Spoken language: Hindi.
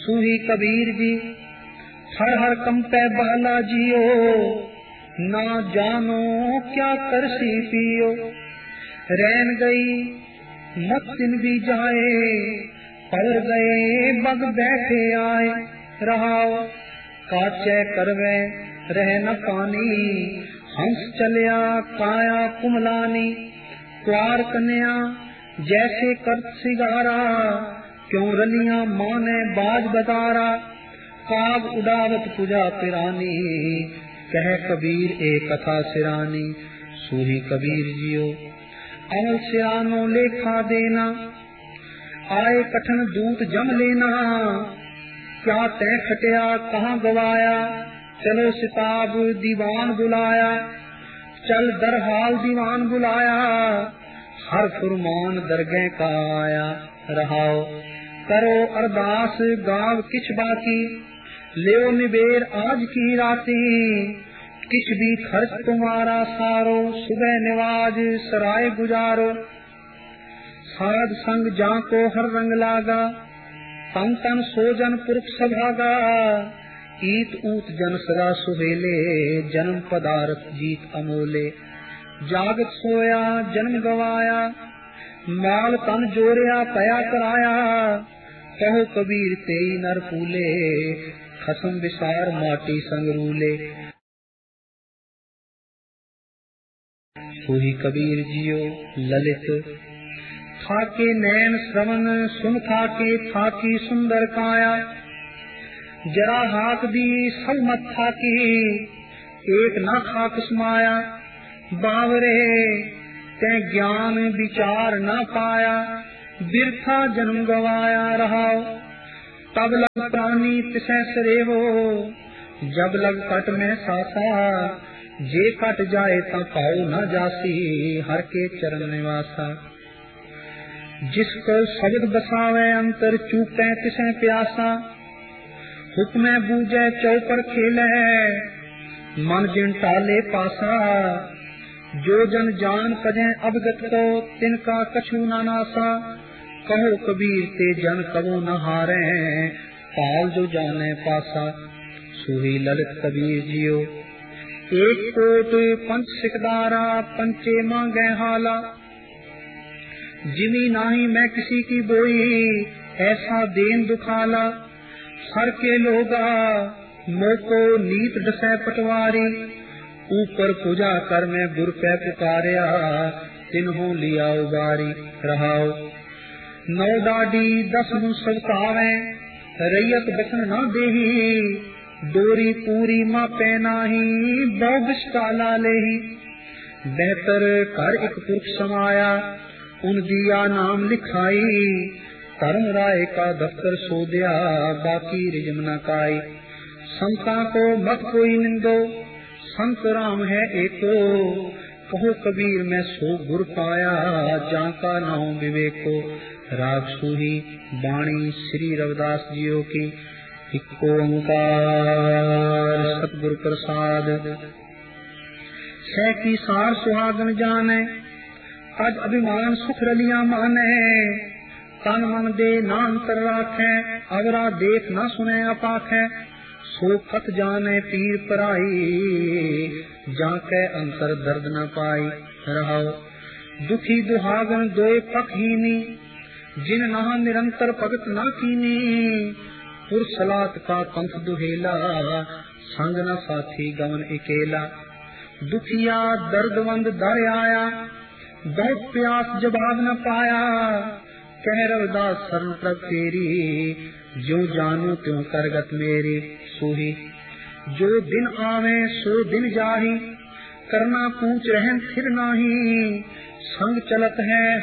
सूही कबीर जी हर हर कंपे बहला जियो, ना जानो क्या करसी पियो। रैन गई मत दिन भी जाए, पर गए बग बैठे आए। रहाओ काचे करवे रह न पानी, हंस चलिया काया कुमलानी। क्वार कन्या जैसे कर सिगारा, क्यों रलिया माने बाज बतारा। काग उड़ावत पूजा पिरानी, कह कबीर एक कथा सिरानी। सूही कबीर जियो अमल सिरानो लेखा देना, आए कठन दूत जम लेना। क्या तय खटिया कहाँ गवाया, चलो सिताब दीवान बुलाया। चल दरहाल दीवान बुलाया, हर फुरमान दरगह का आया। रहाओ करो अरदास गाव किछ बाकी, लेओ निबेर आज की राती। किछ भी खर्च तुम्हारा सारो, सुबह निवाज सराय गुजारो। साध संग जाको हर रंग लागा, तन तन सोजन पुरख सभागा। ईत ऊत जन सदा सुहेले, जन्म पदार्थ जीत अमोले। जागत सोया जन्म गवाया, माल तन जोरिया पया कराया। कहो कबीर तेई नर फूले, खसम विसार माटी संग रूले। सूही कबीर जियो ललित थाके नैन श्रवण सुन थाके, थाकी सुंदर काया। जरा हाथ दी सब मत थाकी, एक न खाक समाया। बावरे ते ज्ञान विचार न पाया, बिरथा जन्म गवाया। रहाओ तब लग प्राणी तिसै सरेवो, जब लग कट में सासा। जे कट जाए ता पाओ न जासी, हर के चरण निवासा। जिसको शब्द बसावे अंतर, चूके तिसै प्यासा। हुक्मे बूझे चौपर खेले, मन जिन टाले पासा। जो जन जान पजे अवगत को, तिनका कछु न नासा। कहो कबीर ते जन कबो न हारे, पाल जो जाने पासा। सूही ललित कबीर जियो एक कोट पंच सिकदारा, पंचे मांगे हाला। जिमी नाही मैं किसी की बोई, ऐसा देन दुखाला। सर के लोगा मोको नीत दसै पटवारी। ऊपर पूजा कर मैं गुर पे पुकारिया, तिन्हों लिया उबारी। रहाओ नौ डाडी 10 मुँह सब कावे, रैयत बचन न देही। डोरी पूरी मापे नाही, बहु काला लेही। बेहतर कर एक पुरुष समाया, उन दिया नाम लिखाई। धर्म राय का दफ्तर सो दिया, बाकी रिजम न काई। संता को मत कोई निंदो, संत राम है एको। कहो कबीर मैं सो गुर पाया, जाका नाम विवेको। राग सूही बाणी श्री रविदास जियो की। एक ओंकार सतगुरु प्रसाद। सह की सार सुहागन जाने, अज अभिमान सुख रलिया माने। तन मन दे नांतर राखे, अवरा देख न सुने अपाखे। सो खत जाने पीर पराई, जाके अंतर दर्द न पाई। रहाओ दुखी दुहागन दोए पखहीनी, जिन नहा निरंतर भगत न कीनी। पुरसलात का पंथ दुहेला, संग न साथी गमन अकेला। दुखिया दर्दवंद दर आया, बहुत प्यास जवाब न पाया। कह रविदास शरण प्रभ तेरी, जो जानू त्यों करगत मेरी। सूही जो दिन आवे सो दिन जाही, करना पूछ रहन फिर नाही। संग चलत है